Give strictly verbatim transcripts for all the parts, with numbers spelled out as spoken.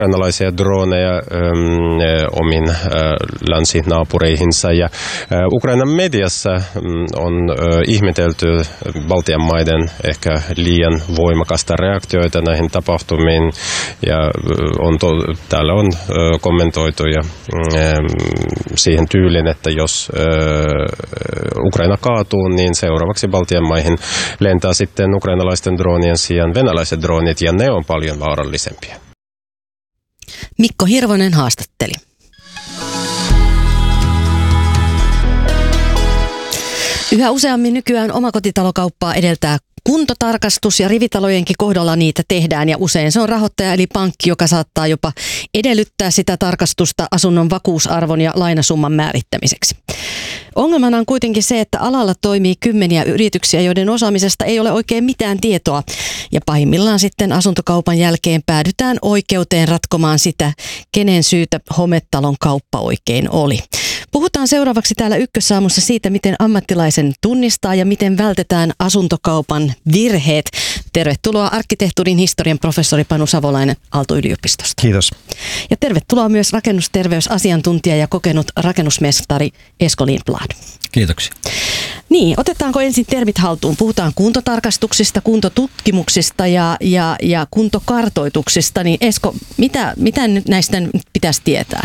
ukrainalaisia droneja äm, omin äh, länsinaapureihinsa. Ja äh, Ukrainan mediassa äh, on äh, ihmetelty Baltian maiden ehkä liian voimakasta reaktioita näihin tapahtumiin. Ja äh, on to, täällä on äh, kommentoitu ja, äh, siihen tyylin, että jos äh, Ukraina kaatuu, niin seuraavaksi Baltian maihin lentää sitten ukrainalaisten dronien sijaan venäläiset dronit, ja ne on paljon vaarallisempia. Mikko Hirvonen haastatteli. Yhä useammin nykyään omakotitalokauppaa edeltää kuntotarkastus, ja rivitalojenkin kohdalla niitä tehdään, ja usein se on rahoittaja eli pankki, joka saattaa jopa edellyttää sitä tarkastusta asunnon vakuusarvon ja lainasumman määrittämiseksi. Ongelmana on kuitenkin se, että alalla toimii kymmeniä yrityksiä, joiden osaamisesta ei ole oikein mitään tietoa, ja pahimmillaan sitten asuntokaupan jälkeen päädytään oikeuteen ratkomaan sitä, kenen syytä hometalon kauppa oikein oli. Puhutaan seuraavaksi täällä Ykkösaamussa siitä, miten ammattilaisen tunnistaa ja miten vältetään asuntokaupan virheet. Tervetuloa arkkitehtuurin historian professori Panu Savolainen Aalto-yliopistosta. Kiitos. Ja tervetuloa myös rakennusterveysasiantuntija ja kokenut rakennusmestari Esko Lindblad. Kiitoksia. Niin, otetaanko ensin termit haltuun? Puhutaan kuntotarkastuksista, kuntotutkimuksista ja, ja, ja kuntokartoituksista. Niin Esko, mitä, mitä näistä pitäisi tietää?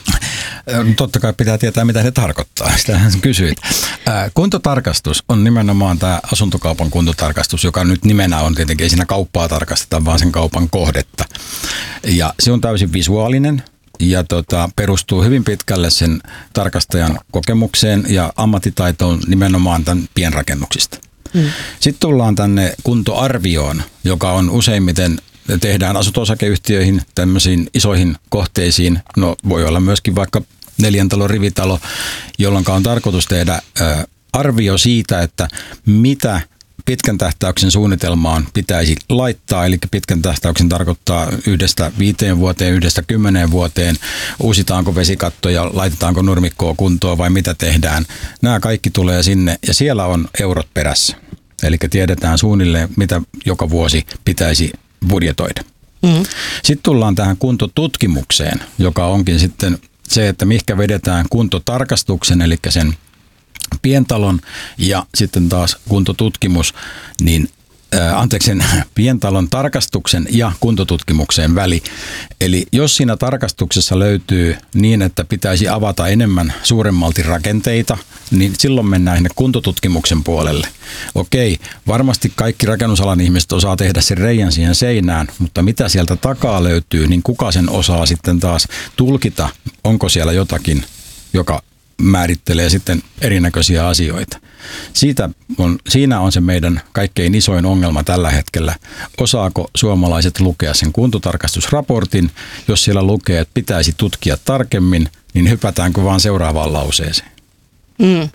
Totta kai pitää tietää, mitä ne tarkoittaa. Sitähän kysyit. Kuntotarkastus on nimenomaan tämä asuntokaupan kuntotarkastus, joka nyt nimenä on tietenkin, ei siinä kauppaa tarkasteta, vaan sen kaupan kohdetta. Ja se on täysin visuaalinen ja tota, perustuu hyvin pitkälle sen tarkastajan kokemukseen ja ammattitaitoon nimenomaan tämän pienrakennuksista. Hmm. Sitten tullaan tänne kuntoarvioon, joka on useimmiten tehdään asunto-osakeyhtiöihin, tämmöisiin isoihin kohteisiin. No voi olla myöskin vaikka neljän talon rivitalo, jolloin on tarkoitus tehdä ä, arvio siitä, että mitä pitkän tähtäyksen suunnitelmaan pitäisi laittaa. Eli pitkän tähtäyksen tarkoittaa yhdestä viiteen vuoteen, yhdestä kymmeneen vuoteen. Uusitaanko vesikattoja, laitetaanko nurmikkoa kuntoon vai mitä tehdään. Nämä kaikki tulee sinne ja siellä on eurot perässä. Eli tiedetään suunnilleen, mitä joka vuosi pitäisi budjetoida. Mm. Sitten tullaan tähän kuntotutkimukseen, joka onkin sitten se, että mihinkä vedetään kuntotarkastuksen, eli sen pientalon ja sitten taas kuntotutkimus, niin ää, anteeksi sen pientalon tarkastuksen ja kuntotutkimuksen väli. Eli jos siinä tarkastuksessa löytyy niin, että pitäisi avata enemmän suuremmalti rakenteita, niin silloin mennään sinne kuntotutkimuksen puolelle. Okei, varmasti kaikki rakennusalan ihmiset osaa tehdä sen reijän siihen seinään, mutta mitä sieltä takaa löytyy, niin kuka sen osaa sitten taas tulkita, onko siellä jotakin, joka määrittelee sitten erinäköisiä asioita. Siitä on, siinä on se meidän kaikkein isoin ongelma tällä hetkellä. Osaako suomalaiset lukea sen kuntotarkastusraportin? Jos siellä lukee, että pitäisi tutkia tarkemmin, niin hypätäänkö vaan seuraavaan lauseeseen? Mm.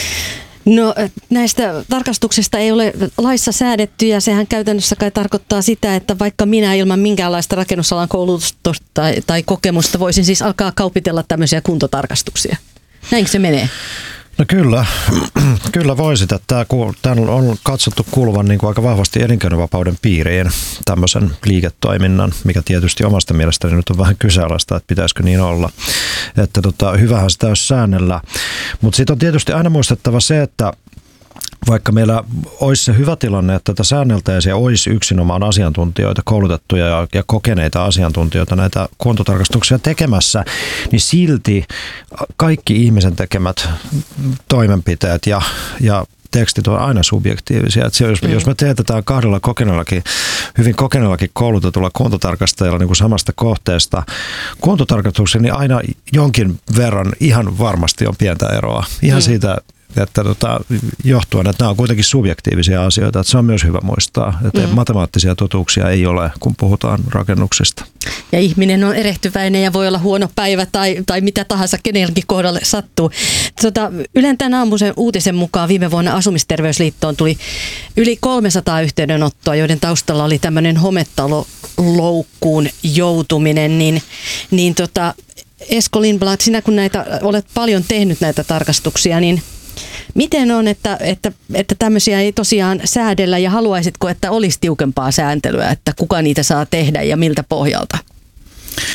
No näistä tarkastuksista ei ole laissa säädetty, ja sehän käytännössä kai tarkoittaa sitä, että vaikka minä ilman minkäänlaista rakennusalan koulutusta tai, tai kokemusta voisin siis alkaa kaupitella tämmöisiä kuntotarkastuksia. Näinkö se menee? No kyllä, kyllä voisit. Tämä on katsottu kuuluvan niin kuin aika vahvasti elinkeinovapauden piiriin tämmöisen liiketoiminnan, mikä tietysti omasta mielestäni nyt on vähän kyseenalaista, että pitäisikö niin olla. Että tota, hyvähän sitä olisi säännellä. Mutta sitten on tietysti aina muistettava se, että vaikka meillä olisi se hyvä tilanne, että tätä säänneltäisiä olisi yksinomaan asiantuntijoita, koulutettuja ja, ja kokeneita asiantuntijoita näitä kuntotarkastuksia tekemässä, niin silti kaikki ihmisen tekemät toimenpiteet ja, ja tekstit on aina subjektiivisia. Että jos, mm. jos me teetetään kahdella kokeneellakin, hyvin kokeneellakin koulutetulla kuntotarkastajalla niin kuin samasta kohteesta kuntotarkastuksen, niin aina jonkin verran ihan varmasti on pientä eroa. Ihan mm. siitä, että tota, johtuen, että nämä on kuitenkin subjektiivisia asioita, että se on myös hyvä muistaa, että mm. matemaattisia totuuksia ei ole, kun puhutaan rakennuksesta. Ja ihminen on erehtyväinen ja voi olla huono päivä tai, tai mitä tahansa kenelläkin kohdalle sattuu. Tota, Ylen tämän aamuisen uutisen mukaan viime vuonna Asumisterveysliittoon tuli yli kolmesataa yhteydenottoa, joiden taustalla oli tämmöinen hometaloloukkuun joutuminen, niin, niin tota, Esko Lindblad, sinä kun näitä, olet paljon tehnyt näitä tarkastuksia, niin miten on, että, että, että tämmöisiä ei tosiaan säädellä, ja haluaisitko, että olisi tiukempaa sääntelyä, että kuka niitä saa tehdä ja miltä pohjalta?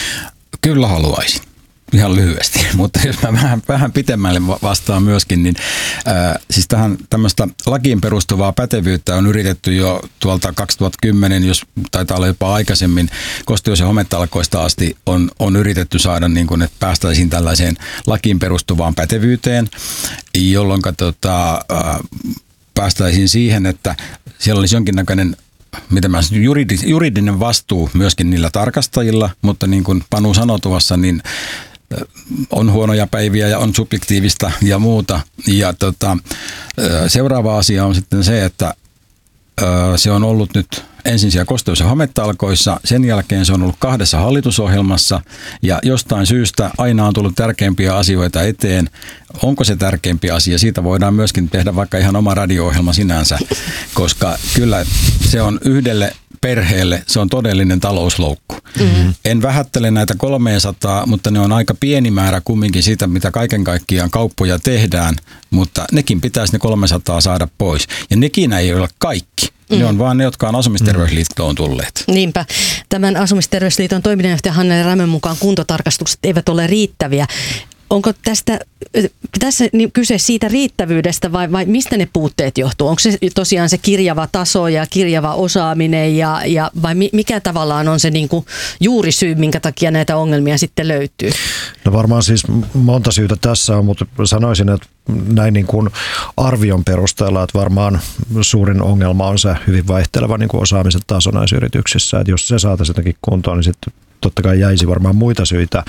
Kyllä haluaisin. Ihan lyhyesti, mutta jos mä vähän, vähän pitemmälle vastaan myöskin, niin ää, siis tähän tämmöistä lakiin perustuvaa pätevyyttä on yritetty jo tuolta kaksituhattakymmenen, jos taitaa olla jopa aikaisemmin, kosteus- ja hometalkoista asti on, on yritetty saada, niin kuin, että päästäisiin tällaiseen lakiin perustuvaan pätevyyteen, jolloin tota, ää, päästäisiin siihen, että siellä olisi jonkinnäköinen mitä mä sanon, juridinen vastuu myöskin niillä tarkastajilla, mutta niin kuin Panu sanoi tuossa, niin on huonoja päiviä ja on subjektiivista ja muuta. Ja tota, seuraava asia on sitten se, että se on ollut nyt ensin siellä kosteus- ja hometalkoissa, sen jälkeen se on ollut kahdessa hallitusohjelmassa ja jostain syystä aina on tullut tärkeimpiä asioita eteen. Onko se tärkeimpi asia? Siitä voidaan myöskin tehdä vaikka ihan oma radio-ohjelma sinänsä, koska kyllä se on yhdelle perheelle, se on todellinen talousloukku. Mm-hmm. En vähättele näitä kolmesataa, mutta ne on aika pieni määrä kumminkin siitä, mitä kaiken kaikkiaan kauppoja tehdään, mutta nekin pitäisi ne kolmesataa saada pois. Ja nekin ei ole kaikki. Ne on vaan ne, jotka on Asumisterveysliittoon tulleet. Niinpä. Tämän Asumisterveysliiton toiminnanjohtaja Hannele Rämön mukaan kuntotarkastukset eivät ole riittäviä. Onko tästä tässä kyse siitä riittävyydestä vai, vai mistä ne puutteet johtuu? Onko se tosiaan se kirjava taso ja kirjava osaaminen ja, ja vai mikä tavallaan on se niin kuin juurisyy, minkä takia näitä ongelmia sitten löytyy? No varmaan siis monta syytä tässä on, mutta sanoisin, että näin niin kuin arvion perusteella, että varmaan suurin ongelma on se hyvin vaihteleva niin kuin osaamisen taso näissä yrityksissä. Että jos se saataisiin jotenkin kuntoon, niin sitten totta kai jäisi varmaan muita syitä,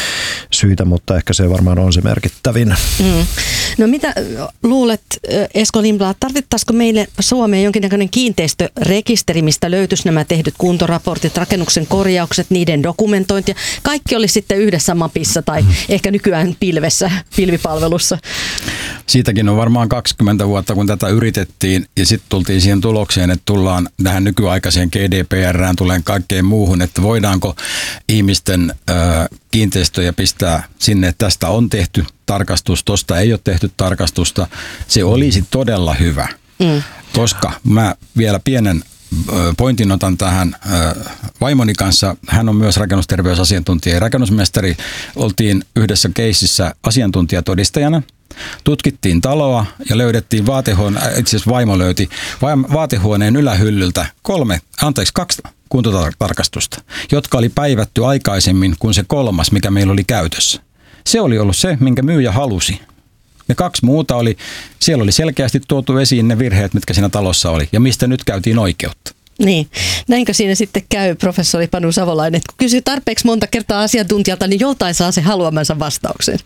syitä, mutta ehkä se varmaan on se merkittävin. Mm. No mitä luulet, Esko Lindblad, tarvittaisiko meille Suomeen jonkinnäköinen kiinteistörekisteri, mistä löytyisi nämä tehdyt kuntoraportit, rakennuksen korjaukset, niiden dokumentointi ja kaikki olisi sitten yhdessä mapissa tai mm. ehkä nykyään pilvessä, pilvipalvelussa? Siitäkin on varmaan kaksikymmentä vuotta, kun tätä yritettiin ja sitten tultiin siihen tulokseen, että tullaan tähän nykyaikaiseen G D P R:ään, tulee kaikkeen muuhun, että voidaanko ihmisten ö, kiinteistöjä pistää sinne, että tästä on tehty tarkastus, tuosta ei ole tehty tarkastusta. Se olisi todella hyvä, mm. koska mä vielä pienen pointin otan tähän vaimoni kanssa. Hän on myös rakennusterveysasiantuntija ja rakennusmestari. Oltiin yhdessä keississä asiantuntijatodistajana. Tutkittiin taloa ja löydettiin vaatehuoneen, itse asiassa vaimo löyti vaatehuoneen ylähyllyltä kolme, anteeksi kaksi kuntotarkastusta, jotka oli päivätty aikaisemmin kuin se kolmas, mikä meillä oli käytössä. Se oli ollut se, minkä myyjä halusi. Ne kaksi muuta oli, siellä oli selkeästi tuotu esiin ne virheet, mitkä siinä talossa oli ja mistä nyt käytiin oikeutta. Niin, näinkö siinä sitten käy, professori Panu Savolainen, että kun kysyy tarpeeksi monta kertaa asiantuntijalta, niin joltain saa se haluamansa vastauksen.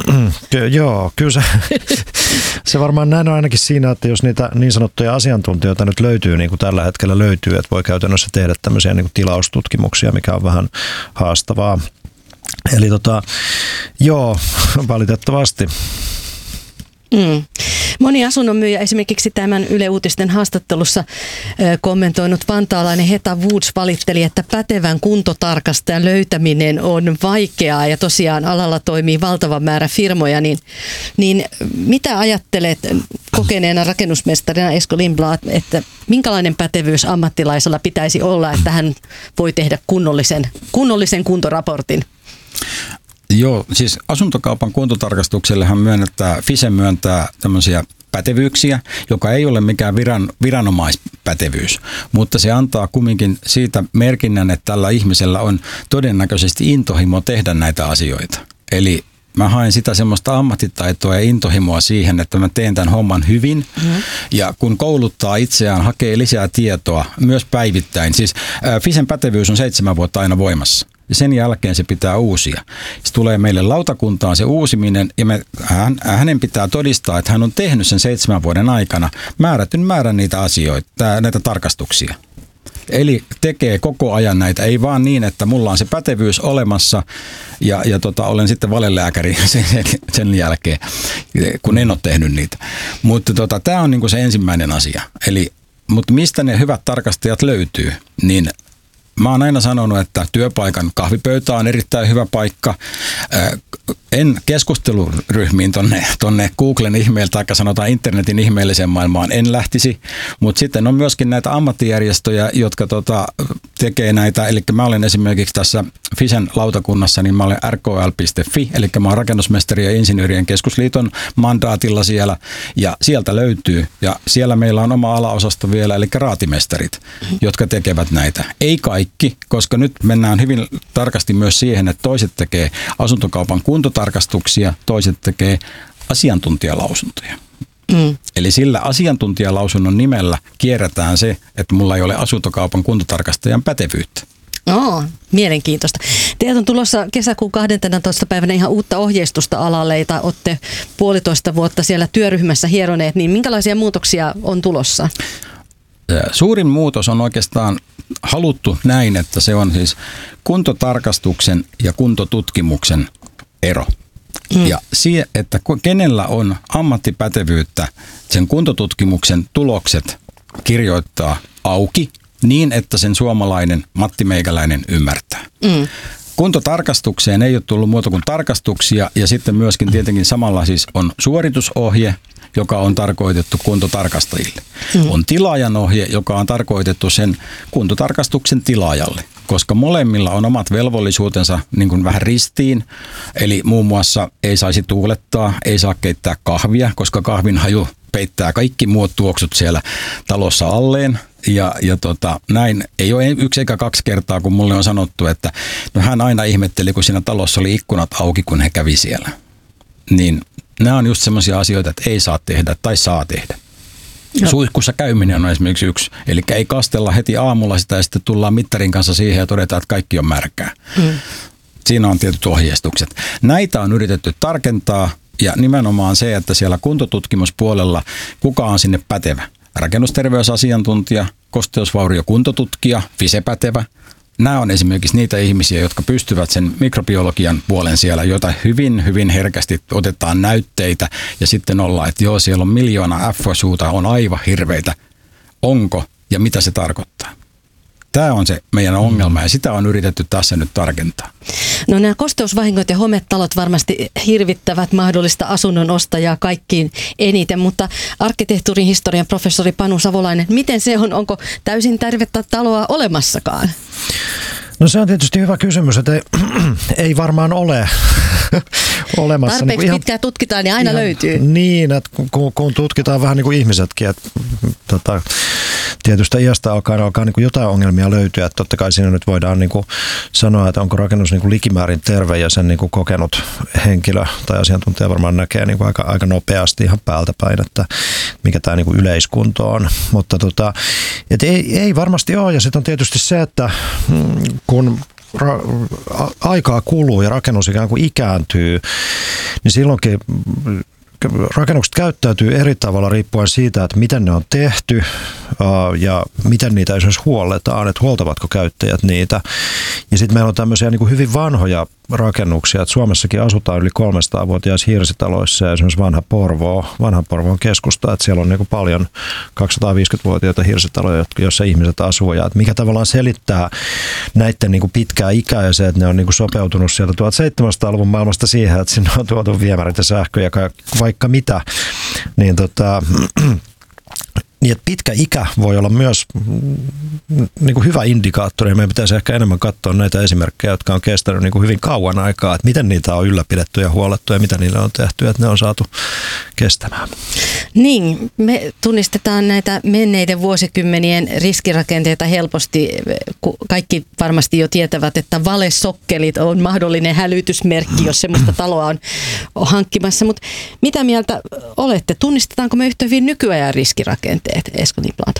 Ky- joo, kyllä se, se varmaan näin on ainakin siinä, että jos niitä niin sanottuja asiantuntijoita nyt löytyy, niin kuin tällä hetkellä löytyy, että voi käytännössä tehdä tämmöisiä niin kuin tilaustutkimuksia, mikä on vähän haastavaa. Eli tota, joo, valitettavasti. Mm. Moni asunnonmyyjä esimerkiksi tämän Yle Uutisten haastattelussa ö, kommentoinut vantaalainen Heta Woods valitteli, että pätevän kuntotarkastajan löytäminen on vaikeaa ja tosiaan alalla toimii valtava määrä firmoja. Niin, niin mitä ajattelet kokeneena rakennusmestarina Esko Lindblad, että minkälainen pätevyys ammattilaisella pitäisi olla, että hän voi tehdä kunnollisen, kunnollisen kuntoraportin? Joo, siis asuntokaupan kuntotarkastuksellehan myönnetään, Fise myöntää tämmöisiä pätevyyksiä, joka ei ole mikään viran, viranomaispätevyys, mutta se antaa kumminkin siitä merkinnän, että tällä ihmisellä on todennäköisesti intohimo tehdä näitä asioita. Eli mä haen sitä semmoista ammattitaitoa ja intohimoa siihen, että mä teen tämän homman hyvin. Mm-hmm. Ja kun kouluttaa itseään, hakee lisää tietoa myös päivittäin. Siis äh, Fisen pätevyys on seitsemän vuotta aina voimassa. Ja sen jälkeen se pitää uusia. Se tulee meille lautakuntaan se uusiminen ja me, hän, hänen pitää todistaa, että hän on tehnyt sen seitsemän vuoden aikana määrätyn määrän niitä asioita, näitä tarkastuksia. Eli tekee koko ajan näitä, ei vaan niin, että mulla on se pätevyys olemassa ja, ja tota, olen sitten valelääkäri sen, sen jälkeen, kun en ole tehnyt niitä. Mutta tota, tämä on niinku se ensimmäinen asia. Eli, mutta mistä ne hyvät tarkastajat löytyy, niin mä oon aina sanonut, että työpaikan kahvipöytä on erittäin hyvä paikka. en keskusteluryhmiin tonne, tonne Googlen ihmeelle tai sanotaan internetin ihmeelliseen maailmaan en lähtisi, mutta sitten on myöskin näitä ammattijärjestöjä, jotka tota, tekee näitä, eli mä olen esimerkiksi tässä Fisen lautakunnassa, niin mä olen R K L piste F I, eli mä olen rakennusmestari- ja insinöörien keskusliiton mandaatilla siellä, ja sieltä löytyy, ja siellä meillä on oma alaosasto vielä, eli raatimestarit, jotka tekevät näitä. Ei kaikki, koska nyt mennään hyvin tarkasti myös siihen, että toiset tekee asuntokaupan kuntotarkastuksia, toiset tekee asiantuntijalausuntoja. Mm. Eli sillä asiantuntijalausunnon nimellä kierretään se, että mulla ei ole asuntokaupan kuntotarkastajan pätevyyttä. Oo, mielenkiintoista. Teiltä on tulossa kesäkuun kahdenteentoista päivänä ihan uutta ohjeistusta alalle, jota olette puolitoista vuotta siellä työryhmässä hieroneet, niin minkälaisia muutoksia on tulossa? Suurin muutos on oikeastaan haluttu näin, että se on siis kuntotarkastuksen ja kuntotutkimuksen ero. Mm. Ja siihen, että kenellä on ammattipätevyyttä sen kuntotutkimuksen tulokset kirjoittaa auki niin, että sen suomalainen Matti Meikäläinen ymmärtää. Mm. Kuntotarkastukseen ei ole tullut muuta kuin tarkastuksia ja sitten myöskin tietenkin samalla siis on suoritusohje, joka on tarkoitettu kuntotarkastajille. Mm. On tilaajan ohje, joka on tarkoitettu sen kuntotarkastuksen tilaajalle, koska molemmilla on omat velvollisuutensa niin kuin vähän ristiin. Eli muun muassa ei saisi tuulettaa, ei saa keittää kahvia, koska kahvin haju peittää kaikki muut tuoksut siellä talossa alleen. Ja, ja tota, näin ei ole yksi eikä kaksi kertaa, kun mulle on sanottu, että no hän aina ihmetteli, kun siinä talossa oli ikkunat auki, kun he kävi siellä. Niin nämä on just semmoisia asioita, että ei saa tehdä tai saa tehdä. No. Suihkussa käyminen on esimerkiksi yksi. Eli ei kastella heti aamulla sitä ja sitten tullaan mittarin kanssa siihen ja todetaan, että kaikki on märkää. Hmm. Siinä on tietyt ohjeistukset. Näitä on yritetty tarkentaa ja nimenomaan se, että siellä kuntotutkimuspuolella kuka on sinne pätevä. Rakennusterveysasiantuntija, kosteusvauriokuntotutkija, Fise-pätevä. Nämä on esimerkiksi niitä ihmisiä, jotka pystyvät sen mikrobiologian puolen siellä, jota hyvin, hyvin herkästi otetaan näytteitä ja sitten ollaan, että joo, siellä on miljoona F O S-uta, on aivan hirveitä. Onko ja mitä se tarkoittaa? Tämä on se meidän ongelma ja sitä on yritetty tässä nyt tarkentaa. No nämä kosteusvahingot ja hometalot varmasti hirvittävät mahdollista asunnon ostajaa kaikkiin eniten, mutta arkkitehtuurin historian professori Panu Savolainen, miten se on? Onko täysin tervettä taloa olemassakaan? No se on tietysti hyvä kysymys, että ei, ei varmaan ole olemassa. Tarpeeksi niin ihan, pitkään tutkitaan, niin aina ihan, löytyy. Niin, että kun, kun tutkitaan vähän niin kuin ihmisetkin, että tota, tietystä iästä alkaa, alkaa niin kuin jotain ongelmia löytyä. Että totta kai siinä nyt voidaan niin kuin sanoa, että onko rakennus niin kuin likimäärin terve ja sen niin kuin kokenut henkilö tai asiantuntija varmaan näkee niin kuin aika, aika nopeasti ihan päältä päin, että mikä tämä niin kuin yleiskunto on. Mutta tota, et ei, ei varmasti ole ja sitten on tietysti se, että kun ra- aikaa kuluu ja rakennus ikään kuin ikääntyy, niin silloinkin rakennukset käyttäytyy eri tavalla riippuen siitä, että miten ne on tehty ja miten niitä esimerkiksi huolletaan, että huoltavatko käyttäjät niitä. Ja sitten meillä on tämmöisiä niin kuin hyvin vanhoja rakennuksia, että Suomessakin asutaan yli kolmesataavuotiaissa hirsitaloissa ja esimerkiksi vanha Porvoo, vanhan Porvoon keskusta, että siellä on niin kuin paljon kaksisataaviisikymmentävuotiaita hirsitaloja, joissa ihmiset asuu ja että mikä tavallaan selittää näiden niin kuin pitkää ikää ja se, että ne on niin kuin sopeutunut sieltä tuhatseitsemänsataaluvun maailmasta siihen, että sinne on tuotu viemärit ja sähkö ja vaikka mitä, niin tota niin, että pitkä ikä voi olla myös niin kuin hyvä indikaattori. Meidän pitäisi ehkä enemmän katsoa näitä esimerkkejä, jotka on kestänyt niin kuin hyvin kauan aikaa, että miten niitä on ylläpidetty ja huollettu ja mitä niille on tehty, että ne on saatu kestämään. Niin, me tunnistetaan näitä menneiden vuosikymmenien riskirakenteita helposti. Kaikki varmasti jo tietävät, että valesokkelit on mahdollinen hälytysmerkki, jos semmoista taloa on hankkimassa. Mutta mitä mieltä olette? Tunnistetaanko me yhtä hyvin nykyajan riskirakenteet? Esko Niplaat.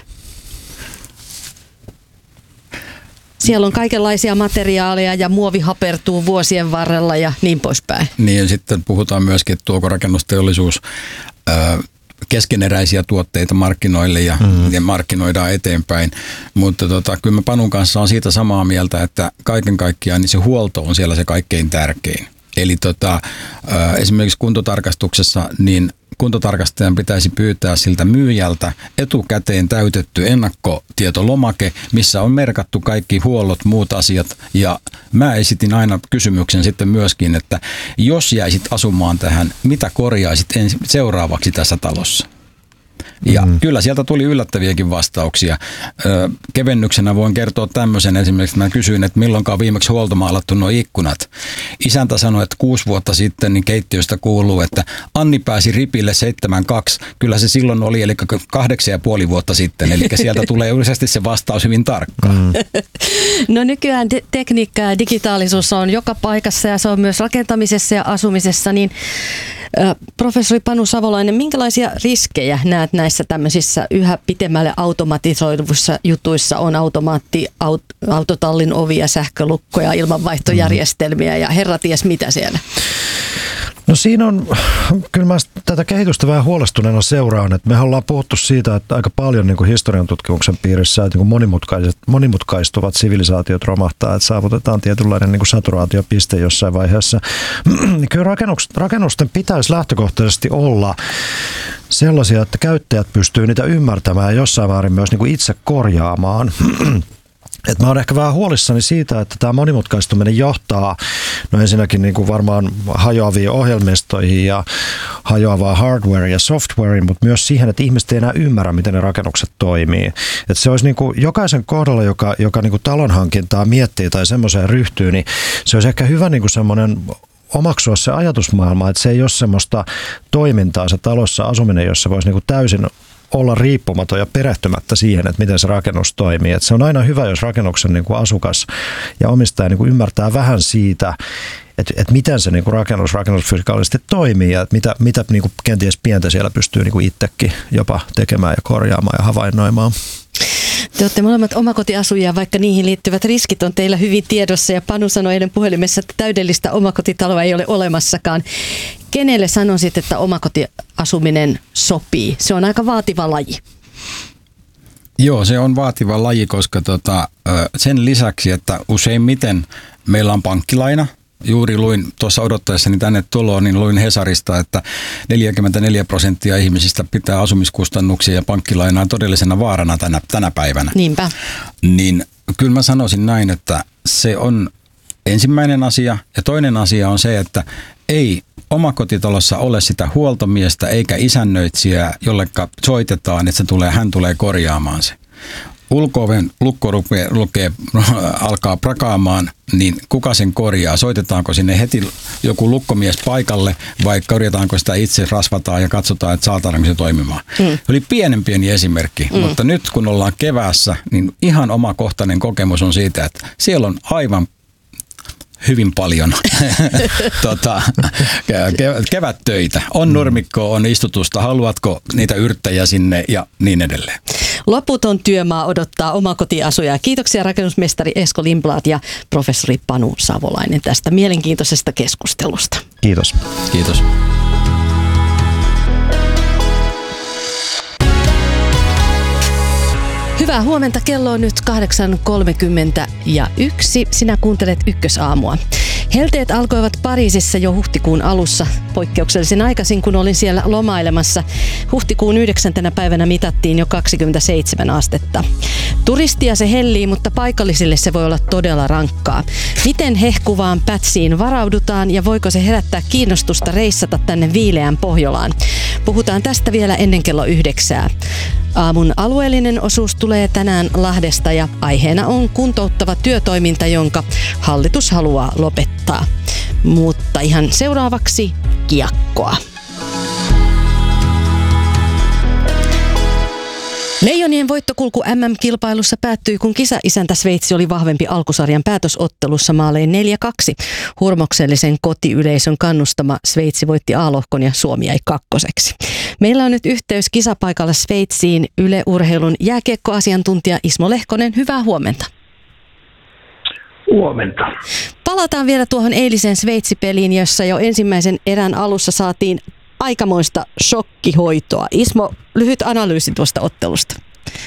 Siellä on kaikenlaisia materiaaleja ja muovi hapertuu vuosien varrella ja niin poispäin. Niin ja sitten puhutaan myöskin, että tuoko rakennusteollisuus ää, keskeneräisiä tuotteita markkinoille ja, mm. ja markkinoidaan eteenpäin. Mutta tota, kyllä mä Panun kanssa on siitä samaa mieltä, että kaiken kaikkiaan niin se huolto on siellä se kaikkein tärkein. Eli tota, ää, esimerkiksi kuntotarkastuksessa niin kuntotarkastajan pitäisi pyytää siltä myyjältä etukäteen täytetty ennakkotietolomake, missä on merkattu kaikki huollot, muut asiat. Ja mä esitin aina kysymyksen sitten myöskin, että jos jäisit asumaan tähän, mitä korjaisit ensi, seuraavaksi tässä talossa? Ja mm. kyllä sieltä tuli yllättäviäkin vastauksia. Ö, kevennyksenä voin kertoa tämmöisen esimerkiksi, mä kysyin, että milloinkaan viimeksi huoltomaalattu nuo ikkunat. Isäntä sanoi, että kuusi vuotta sitten niin keittiöstä kuuluu, että Anni pääsi ripille seitsemän kaksi. Kyllä se silloin oli, eli kahdeksan ja puoli vuotta sitten. Eli sieltä tulee yleisesti se vastaus hyvin tarkkaan. Mm. No nykyään te- tekniikka ja digitaalisuus on joka paikassa ja se on myös rakentamisessa ja asumisessa, niin professori Panu Savolainen, minkälaisia riskejä näet näissä tämmöisissä yhä pitemmälle automatisoiduissa jutuissa? On automaatti, aut, autotallin ovia, sähkölukkoja, ilmanvaihtojärjestelmiä ja herra ties mitä siellä. No siinä on, kyllä mä tätä kehitystä vähän huolestuneena seuraan, että me ollaan puhuttu siitä, että aika paljon niin kuin historian tutkimuksen piirissä, että niin kuin monimutkaistuvat sivilisaatiot romahtaa, että saavutetaan tietynlainen niin kuin saturaatiopiste jossain vaiheessa. Kyllä rakennusten pitäisi lähtökohtaisesti olla sellaisia, että käyttäjät pystyy niitä ymmärtämään ja jossain määrin myös niin kuin itse korjaamaan. Et mä oon ehkä vähän huolissani siitä, että tämä monimutkaistuminen johtaa no ensinnäkin niin kuin varmaan hajoaviin ohjelmistoihin ja hajoavaa hardware ja software, mutta myös siihen, että ihmiset ei enää ymmärrä, miten ne rakennukset toimii. Et se olisi niin kuin jokaisen kohdalla, joka, joka niin kuin talonhankintaa miettii tai semmoiseen ryhtyy, niin se olisi ehkä hyvä niin kuin semmoinen omaksua se ajatusmaailma, että se ei ole semmoista toimintaa, se talossa asuminen, jossa voisi niin kuin täysin olla riippumaton ja perehtymättä siihen, että miten se rakennus toimii. Että se on aina hyvä, jos rakennuksen niin kuin asukas ja omistaja niin kuin ymmärtää vähän siitä, että, että miten se niin kuin rakennus rakennusfysikaalisesti toimii ja että mitä, mitä niin kuin kenties pientä siellä pystyy niin kuin itsekin jopa tekemään ja korjaamaan ja havainnoimaan. Te olette molemmat omakotiasujia, vaikka niihin liittyvät riskit on teillä hyvin tiedossa ja Panu sanoi eilen puhelimessa, että täydellistä omakotitaloa ei ole olemassakaan. Kenelle sanoisit, että omakotiasuminen sopii? Se on aika vaativa laji. Joo, se on vaativa laji, koska tota, sen lisäksi, että useimmiten meillä on pankkilaina. Juuri luin tuossa odottaessani tänne tuloa, niin luin Hesarista, että neljäkymmentäneljä prosenttia ihmisistä pitää asumiskustannuksia ja pankkilainaa todellisena vaarana tänä, tänä päivänä. Niinpä. Niin kyllä mä sanoisin näin, että se on ensimmäinen asia. Ja toinen asia on se, että ei omakotitalossa ole sitä huoltomiestä eikä isännöitsijää, jolleka soitetaan, että se tulee, hän tulee korjaamaan se. Ulko-oven lukko rupee, lukee, alkaa prakaamaan, niin kuka sen korjaa? Soitetaanko sinne heti joku lukkomies paikalle vai korjataanko sitä itse, rasvataan ja katsotaan, että saataanko se toimimaan? Mm. Oli pienen pieni esimerkki, mm. mutta nyt kun ollaan keväässä, niin ihan omakohtainen kokemus on siitä, että siellä on aivan hyvin paljon tota, kevättöitä. On nurmikkoa, on istutusta, haluatko niitä yrttejä sinne ja niin edelleen. Loputon työmaa odottaa omakotiasujaa. Kiitoksia rakennusmestari Esko Lindblad ja professori Panu Savolainen tästä mielenkiintoisesta keskustelusta. Kiitos. Kiitos. Hyvää huomenta, kello on nyt kahdeksan kolmekymmentäyksi. Sinä kuuntelet Ykkösaamua. Helteet alkoivat Pariisissa jo huhtikuun alussa, poikkeuksellisen aikaisin, kun olin siellä lomailemassa. Huhtikuun yhdeksäntenä päivänä mitattiin jo kaksikymmentäseitsemän astetta. Turistia se hellii, mutta paikallisille se voi olla todella rankkaa. Miten hehkuvaan pätsiin varaudutaan ja voiko se herättää kiinnostusta reissata tänne viileään Pohjolaan? Puhutaan tästä vielä ennen kello yhdeksää. Aamun alueellinen osuus tulee tänään Lahdesta ja aiheena on kuntouttava työtoiminta, jonka hallitus haluaa lopettaa. Mutta ihan seuraavaksi kiekkoa. Leijonien voittokulku äm äm-kilpailussa päättyi, kun kisaisäntä Sveitsi oli vahvempi alkusarjan päätösottelussa maalein neljä kaksi. Hurmoksellisen kotiyleisön kannustama Sveitsi voitti A-lohkon ja Suomi jäi kakkoseksi. Meillä on nyt yhteys kisapaikalla Sveitsiin Yle Urheilun jääkiekkoasiantuntija Ismo Lehkonen. Hyvää huomenta. Huomenta. Palataan vielä tuohon eiliseen Sveitsi-peliin, jossa jo ensimmäisen erän alussa saatiin aikamoista shokkihoitoa. Ismo, lyhyt analyysi tuosta ottelusta.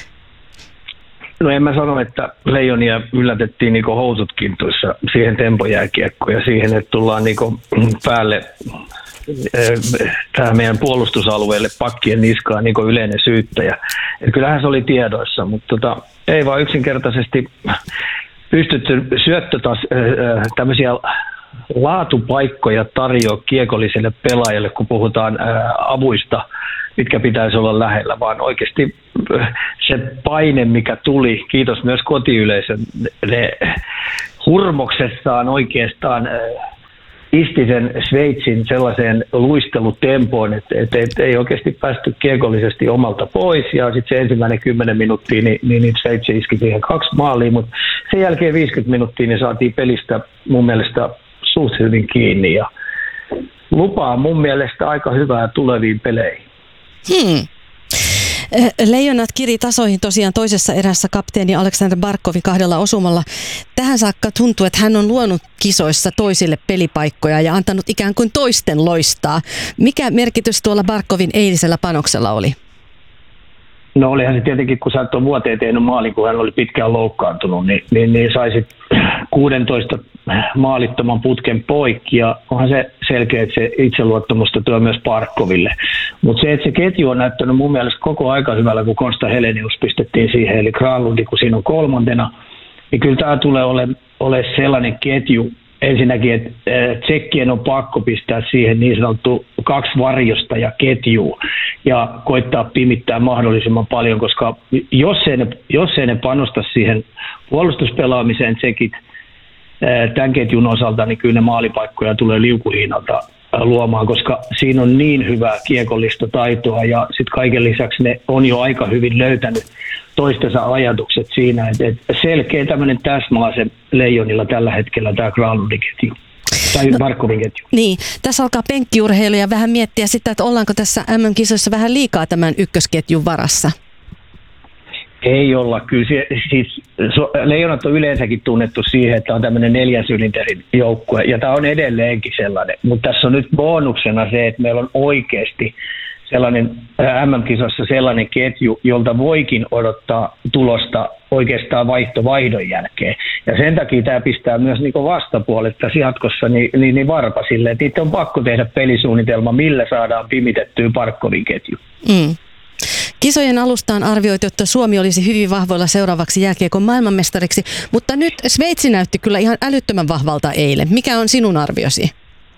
No en mä sano, että Leijonia yllätettiin niinku housutkin tuossa siihen tempojääkiekkoon ja siihen, että tullaan niinku päälle tähän meidän puolustusalueelle pakkien niskaan niin kuin yleinen syyttäjä. Et kyllähän se oli tiedoissa, mutta tota, ei vaan yksinkertaisesti pystytty syöttötas tämmöisiä laatupaikkoja tarjoa kiekolliselle pelaajalle, kun puhutaan ää, avuista, mitkä pitäisi olla lähellä, vaan oikeasti se paine, mikä tuli, kiitos myös kotiyleisön, ne hurmoksessaan oikeastaan ää, isti sen Sveitsin sellaiseen luistelutempoon, että et, et ei oikeasti päästy kiekollisesti omalta pois, ja sitten se ensimmäinen kymmenen minuuttia, niin, niin, niin Sveitsi iski siihen kaksi maalia, mutta sen jälkeen viisikymmentä minuuttia niin saatiin pelistä mun mielestä suht hyvin kiinni ja lupaa mun mielestä aika hyvää tuleviin peleihin. Hmm. Leijonat kiri tasoihin tosiaan toisessa erässä kapteeni Aleksander Barkovin kahdella osumalla. Tähän saakka tuntuu, että hän on luonut kisoissa toisille pelipaikkoja ja antanut ikään kuin toisten loistaa. Mikä merkitys tuolla Barkovin eilisellä panoksella oli? No olihan se tietenkin, kun sä et ole vuoteen tehnyt maalin, kun hän oli pitkään loukkaantunut, niin, niin, niin saisit kuusitoista maalittoman putken poikki, ja onhan se selkeä, että se itseluottamusta tuo myös Barkoville. Mutta se, että se ketju on näyttänyt mun mielestä koko aika hyvällä, kun Konsta Helenius pistettiin siihen, eli Granlundi, kun siinä on kolmantena, niin kyllä tämä tulee olemaan ole sellainen ketju, ensinnäkin, että tsekkien on pakko pistää siihen niin sanottu kaksi varjosta ja ketjua ja koittaa pimittää mahdollisimman paljon, koska jos ei ne, jos ei ne panosta siihen puolustuspelaamiseen tsekit tämän ketjun osalta, niin kyllä ne maalipaikkoja tulee liukuhiinalta luomaan, koska siinä on niin hyvää kiekollista taitoa ja sitten kaiken lisäksi ne on jo aika hyvin löytänyt toistensa ajatukset siinä, että selkeä tämmöinen täsmäase Leijonilla tällä hetkellä tämä Granlundin ketju. Tai Barkovin ketju. Niin, tässä alkaa penkkiurheiluja vähän miettiä sitä, että ollaanko tässä M M-kisoissa vähän liikaa tämän ykkösketjun varassa? Ei olla. Kyllä se, siis, so, Leijonat on yleensäkin tunnettu siihen, että on tämmöinen neljän sylinterin joukkue, ja tämä on edelleenkin sellainen. Mutta tässä on nyt bonuksena se, että meillä on oikeasti sellainen M M-kisossa sellainen ketju, jolta voikin odottaa tulosta oikeastaan vaihto vaihdon jälkeen. Ja sen takia tämä pistää myös niin vastapuolet tässä jatkossa niin, niin, niin varpasille, että itse on pakko tehdä pelisuunnitelma, millä saadaan pimitettyä Barkovin ketju. Mm. Kisojen alusta on arvioitu, että Suomi olisi hyvin vahvoilla seuraavaksi jääkiekon maailmanmestariksi, mutta nyt Sveitsi näytti kyllä ihan älyttömän vahvalta eilen. Mikä on sinun arviosi?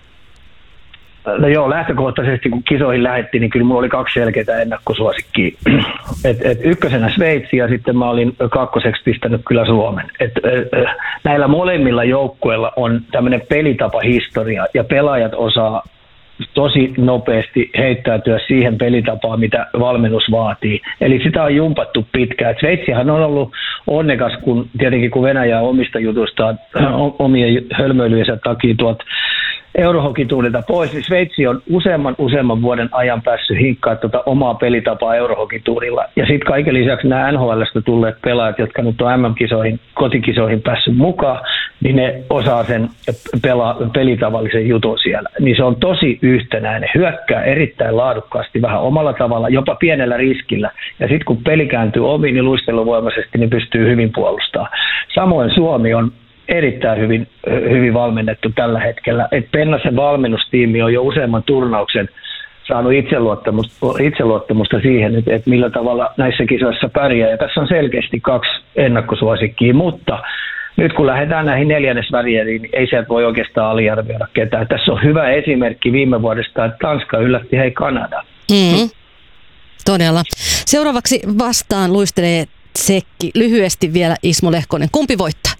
No joo, lähtökohtaisesti kun kisoihin lähdettiin, niin kyllä mulla oli kaksi selkeää ennakkosuosikkia. Et, et ykkösenä Sveitsi ja sitten mä olin kakkoseksi pistänyt kyllä Suomen. Et, et, näillä molemmilla joukkueilla on tämmöinen pelitapahistoria ja pelaajat osaa tosi nopeasti heittäytyä siihen pelitapaan, mitä valmennus vaatii. Eli sitä on jumpattu pitkään. Sveitsihän on ollut onnekas, kun tietenkin kun Venäjä omista jutustaan omien hölmöilyjensä takia tuolta Eurohokituurilta pois, niin Sveitsi on useamman useamman vuoden ajan päässyt hinkkaa tuota omaa pelitapaa Eurohokituurilla. Ja sitten kaiken lisäksi nämä N H L:stä tulleet pelaajat, jotka nyt on M M-kisoihin, kotikisoihin päässyt mukaan, niin ne osaa sen pela, pelitavallisen jutun siellä. Niin se on tosi yhtenäinen, hyökkää erittäin laadukkaasti, vähän omalla tavalla, jopa pienellä riskillä. Ja sitten kun peli kääntyy omiin, niin luisteluvoimaisesti niin pystyy hyvin puolustamaan. Samoin Suomi on erittäin hyvin, hyvin valmennettu tällä hetkellä. Et Pennasen valmennustiimi on jo useamman turnauksen saanut itseluottamusta, itseluottamusta siihen, että, että millä tavalla näissä kisoissa pärjää. Ja tässä on selkeästi kaksi ennakkosuosikkia, mutta nyt kun lähdetään näihin neljännesvärieriin, niin ei sieltä voi oikeastaan aliarvioida ketään. Tässä on hyvä esimerkki viime vuodesta, että Tanska yllätti hei Kanada. Mm, todella. Seuraavaksi vastaan luistelee tsekki. Lyhyesti vielä Ismo Lehkonen. Kumpi voittaa?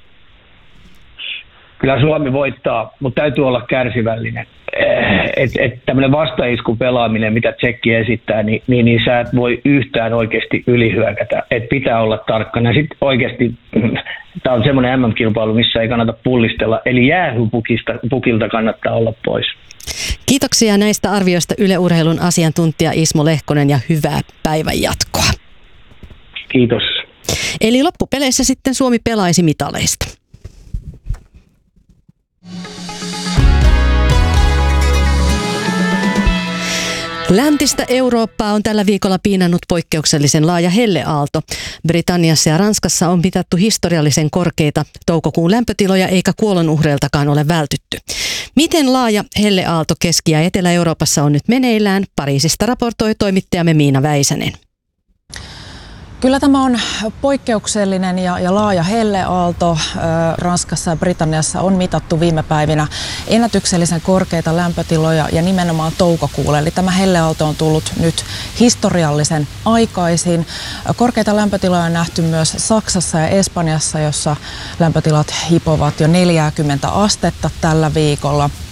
Kyllä Suomi voittaa, mutta täytyy olla kärsivällinen. Että et tämmöinen vastaiskun pelaaminen, mitä tsekki esittää, niin, niin, niin sä et voi yhtään oikeasti ylihyökätä. Et pitää olla tarkkana. Sitten oikeasti tämä on semmoinen M M-kilpailu, missä ei kannata pullistella. Eli jäähypukilta kannattaa olla pois. Kiitoksia näistä arvioista Yle Urheilun asiantuntija Ismo Lehkonen ja hyvää päivän jatkoa. Kiitos. Eli loppupeleissä sitten Suomi pelaisi mitaleista. Läntistä Eurooppaa on tällä viikolla piinannut poikkeuksellisen laaja helleaalto. Britanniassa ja Ranskassa on mitattu historiallisen korkeita toukokuun lämpötiloja eikä kuolonuhreiltakaan ole vältytty. Miten laaja helleaalto Keski- ja Etelä-Euroopassa on nyt meneillään? Pariisista raportoi toimittajamme Miina Väisänen. Kyllä tämä on poikkeuksellinen ja, ja laaja helleaalto. Ranskassa ja Britanniassa on mitattu viime päivinä ennätyksellisen korkeita lämpötiloja ja nimenomaan toukokuulle. Eli tämä helleaalto on tullut nyt historiallisen aikaisin. Korkeita lämpötiloja on nähty myös Saksassa ja Espanjassa, jossa lämpötilat hipovat jo neljäkymmentä astetta tällä viikolla.